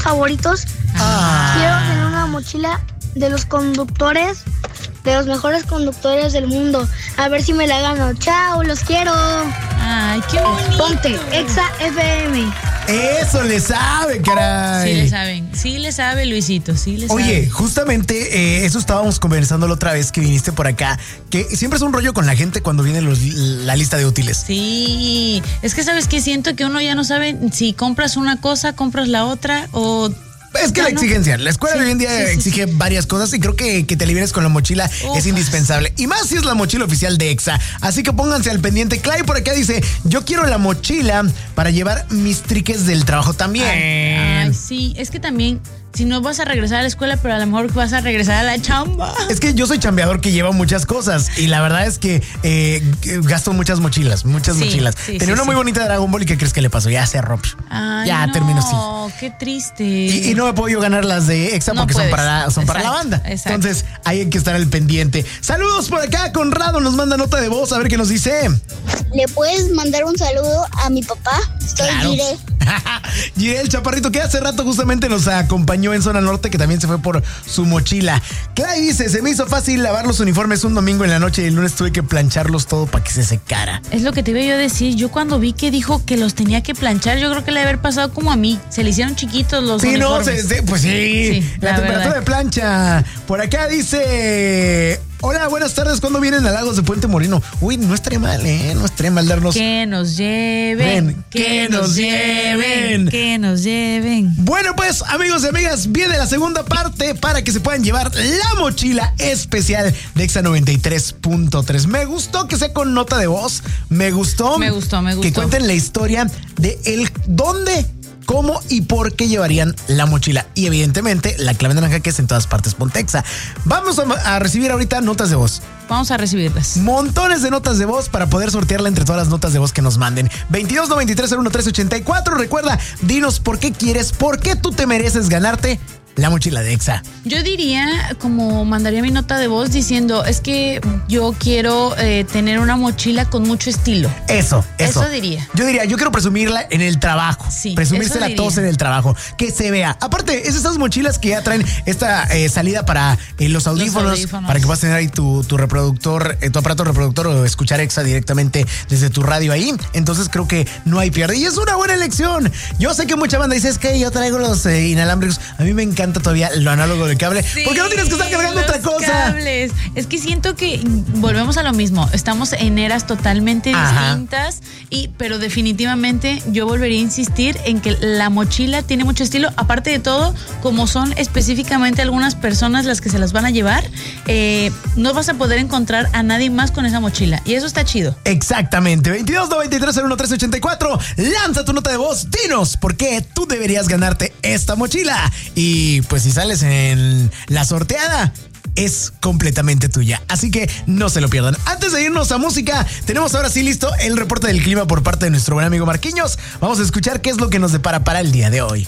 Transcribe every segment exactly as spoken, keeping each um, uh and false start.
favoritos. Ah. Quiero tener una mochila de los conductores, de los mejores conductores del mundo. A ver si me la gano. Chao, los quiero. Ay, qué bonito. Ponte, Exa F M. Eso le sabe, caray. Sí le saben, sí le sabe, Luisito, sí le sabe. Oye, justamente eh, eso estábamos conversando la otra vez que viniste por acá, que siempre es un rollo con la gente cuando viene los, la lista de útiles. Sí, es que sabes que siento que uno ya no sabe si compras una cosa, compras la otra o... Es que ya la no. exigencia, la escuela Sí, de hoy en día sí, sí, exige sí. varias cosas y creo que que te liberes con la mochila Ufas. es indispensable. Y más si es la mochila oficial de Exa. Así que pónganse al pendiente. Clay por acá dice, yo quiero la mochila para llevar mis triques del trabajo también. Ay, ay, sí, es que también, si no vas a regresar a la escuela, pero a lo mejor vas a regresar a la chamba. Es que yo soy chambeador que lleva muchas cosas y la verdad es que eh, gasto muchas mochilas, muchas Sí, mochilas. sí, Tenía sí, una sí. muy bonita de Dragon Ball y ¿qué crees que le pasó? Ya se rompió. Ay, ya no, terminó así. qué triste. Y, y no me puedo yo ganar las de Exa No porque son, puedes. para la, son para la Exacto, banda. exacto. Entonces ahí hay que estar al pendiente. Saludos por acá, Conrado nos manda nota de voz, a ver qué nos dice. ¿Le puedes mandar un saludo a mi papá? Soy Claro. Jiré. Jirel Chaparrito, que hace rato justamente nos acompañó en Zona Norte, que también se fue por su mochila. Clay dice, se me hizo fácil lavar los uniformes un domingo en la noche y el lunes tuve que plancharlos todo para que se secara. Es lo que te iba yo a decir. Yo cuando vi que dijo que los tenía que planchar, yo creo que le debe haber pasado como a mí. Se le hicieron chiquitos los Sí, no, uniformes. se- se- pues sí, Sí, la, la temperatura verdad. de plancha. Por acá dice, hola, buenas tardes, ¿cuándo vienen a Lagos de Puente Moreno? Uy, no estaría mal, ¿eh? No estaría mal darnos... Que nos lleven, Ven, que nos lleven. que nos lleven. Bueno, pues, amigos y amigas, viene la segunda parte para que se puedan llevar la mochila especial de Exa noventa y tres punto tres. Me gustó que sea con nota de voz. Me gustó. Me gustó, me Que gustó. cuenten la historia de el dónde, cómo y por qué llevarían la mochila. Y evidentemente, la clave naranja que es en todas partes Pontexa. Vamos a, a recibir ahorita notas de voz. Vamos a recibirlas. Montones de notas de voz para poder sortearla entre todas las notas de voz que nos manden. veintidós noventa y tres cero uno tres ochenta y cuatro. Recuerda, dinos por qué quieres, por qué tú te mereces ganarte la mochila de Exa. Yo diría, como mandaría mi nota de voz diciendo, es que yo quiero eh, tener una mochila con mucho estilo. Eso, eso. Eso diría. Yo diría, yo quiero presumirla en el trabajo. Sí, Presumírsela eso a todos diría. en el trabajo. Que se vea. Aparte, es esas mochilas que ya traen esta eh, salida para eh, los, audífonos, audífonos. para que puedas tener ahí tu, tu reproductor, eh, tu aparato reproductor o escuchar Exa directamente desde tu radio ahí. Entonces creo que no hay pierde. Y es una buena elección. Yo sé que mucha banda dice, es que yo traigo los eh, inalámbricos. A mí me encanta todavía lo análogo del cable. Sí, porque no tienes que estar cargando los otra cosa. cables. Es que siento que volvemos a lo mismo. Estamos en eras totalmente Ajá. distintas, y, pero definitivamente yo volvería a insistir en que la mochila tiene mucho estilo. Aparte de todo, como son específicamente algunas personas las que se las van a llevar, eh, no vas a poder encontrar a nadie más con esa mochila. Y eso está chido. Exactamente. veintidós noventa y tres cero uno tres ochenta y cuatro. Lanza tu nota de voz. Dinos por qué tú deberías ganarte esta mochila. Y pues si sales en la sorteada, es completamente tuya. Así que no se lo pierdan. Antes de irnos a música, tenemos ahora sí listo el reporte del clima por parte de nuestro buen amigo Marquinhos. Vamos a escuchar qué es lo que nos depara para el día de hoy.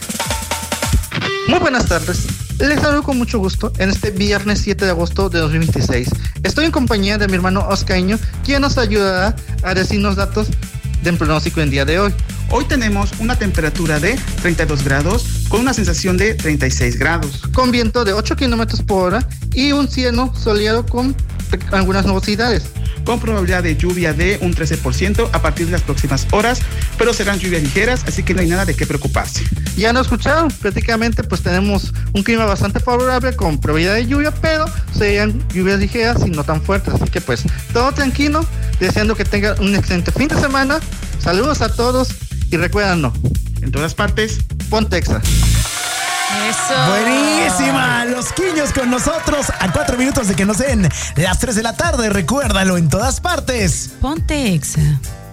Muy buenas tardes. Les saludo con mucho gusto en este viernes siete de agosto de dos mil veintiséis. Estoy en compañía de mi hermano Oscaño, quien nos ayudará a decirnos datos del pronóstico en día de hoy. Hoy tenemos una temperatura de treinta y dos grados con una sensación de treinta y seis grados. Con viento de ocho kilómetros por hora y un cielo soleado con algunas nubosidades. Con probabilidad de lluvia de un trece por ciento a partir de las próximas horas, pero serán lluvias ligeras, así que no hay nada de qué preocuparse. Ya lo escucharon, prácticamente pues tenemos un clima bastante favorable con probabilidad de lluvia, pero serían lluvias ligeras y no tan fuertes, así que pues todo tranquilo, deseando que tengan un excelente fin de semana. Saludos a todos y recuerden, no, En todas partes, Pontexa. Eso. Buenísima, los Quiños con nosotros a cuatro minutos de que nos den las tres de la tarde. Recuérdalo en todas partes. Ponte Exa.